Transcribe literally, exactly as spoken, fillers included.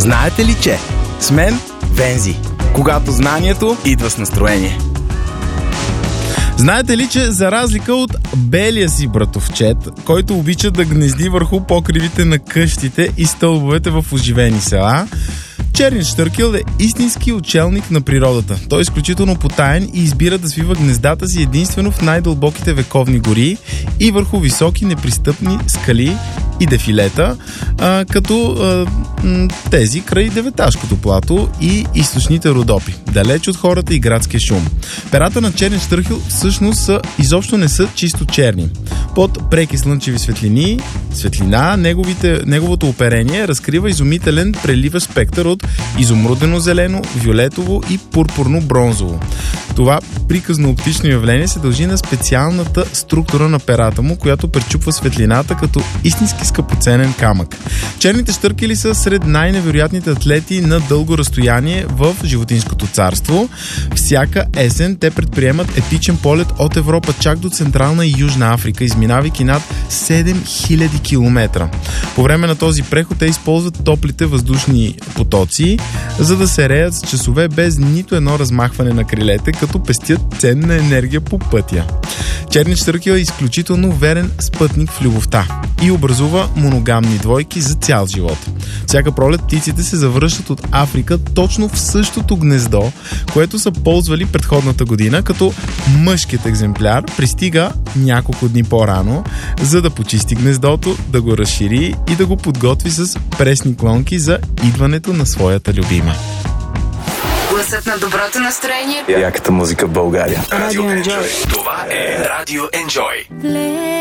Знаете ли, че с мен Вензи, когато знанието идва с настроение. Знаете ли, че за разлика от белия си братовчет, който обича да гнезди върху покривите на къщите и стълбовете в оживени села, черният щъркел е истински учелник на природата. Той е изключително потаен и избира да свива гнездата си единствено в най-дълбоките вековни гори и върху високи непристъпни скали и дефилета, а, като а, м- тези край Деветашкото плато и източните Родопи, далеч от хората и градския шум. Перата на черния щъркел всъщност са, изобщо не са чисто черни. Под преки слънчеви светлини, светлина, неговите, неговото оперение разкрива изумителен преливащ спектър от изумрудено-зелено, виолетово и пурпурно-бронзово. Това приказно оптично явление се дължи на специалната структура на перата му, която пречупва светлината като истински скъпоценен камък. Черните щъркели са сред най-невероятните атлети на дълго разстояние в животинското царство. Всяка есен те предприемат епичен полет от Европа чак до Централна и Южна Африка, изминавайки над седем хиляди километра. По време на този преход те използват топлите въздушни потоци, за да се реят с часове без нито едно размахване на крилете, като пестят ценна енергия по пътя. Черният щъркел е изключително верен спътник в любовта и образува моногамни двойки за цял живот. Всяка пролет птиците се завръщат от Африка точно в същото гнездо, което са ползвали предходната година, като мъжкият екземпляр пристига няколко дни по-рано, за да почисти гнездото, да го разшири и да го подготви с пресни клонки за идването на своята любима. Гласът на доброто настроение. Яката музика в България. Радио Enjoy. Това е Радио Enjoy.